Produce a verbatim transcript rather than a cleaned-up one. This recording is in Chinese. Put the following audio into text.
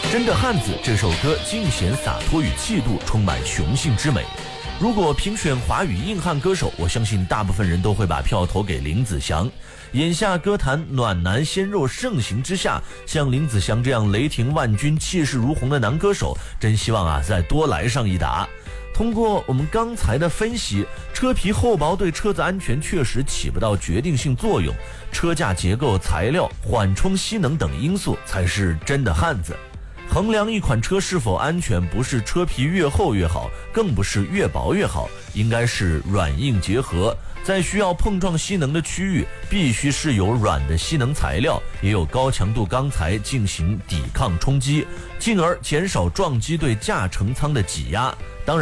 真的汉子这首歌尽显洒脱与气度，充满雄性之美。如果评选华语硬汉歌手，我相信大部分人都会把票投给林子祥。眼下歌坛暖男鲜肉盛行之下，像林子祥这样雷霆万钧、气势如虹的男歌手，真希望啊再多来上一打。通过我们刚才的分析，车皮厚薄对车子安全确实起不到决定性作用，车架结构、材料、缓冲吸能等因素才是真的汉子。衡量一款车是否安全，不是车皮越厚越好，更不是越薄越好，应该是软硬结合。在需要碰撞吸能的区域，必须是有软的吸能材料，也有高强度钢材进行抵抗冲击，进而减少撞击对驾乘舱的挤压。